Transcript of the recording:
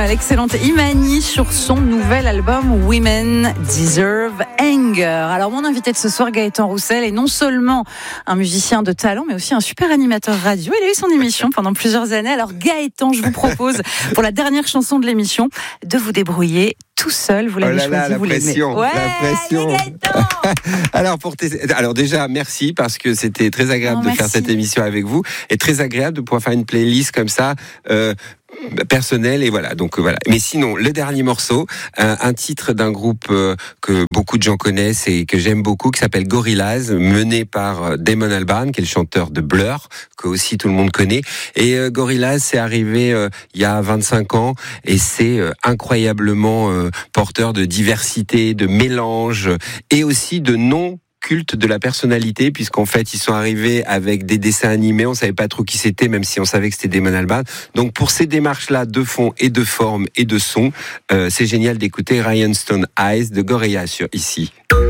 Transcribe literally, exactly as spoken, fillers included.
l'excellente Imani sur son nouvel album Women Deserve Anger. Alors mon invité de ce soir, Gaëtan Roussel, est non seulement un musicien de talent, mais aussi un super animateur radio. Il a eu son émission pendant plusieurs années. Alors Gaëtan, je vous propose pour la dernière chanson de l'émission de vous débrouiller tout seul. Vous l'avez oh là choisi, là, vous la pression, l'aimez. Ouais, la pression. Alors, pour tes... Alors déjà, merci parce que c'était très agréable non, de faire cette émission avec vous et très agréable de pouvoir faire une playlist comme ça. Euh, personnel et voilà, donc voilà. Mais sinon, le dernier morceau, un, un titre d'un groupe euh, que beaucoup de gens connaissent et que j'aime beaucoup, qui s'appelle Gorillaz, mené par Damon Albarn, qui est le chanteur de Blur, que aussi tout le monde connaît. Et euh, Gorillaz, c'est arrivé euh, il y a vingt-cinq ans et c'est euh, incroyablement euh, porteur de diversité, de mélange et aussi de non culte de la personnalité, puisqu'en fait ils sont arrivés avec des dessins animés, on savait pas trop qui c'était, même si on savait que c'était Damon Albarn. Donc pour ces démarches-là de fond et de forme et de son, euh, c'est génial d'écouter Rhinestone Eyes de Gorillaz sur ici.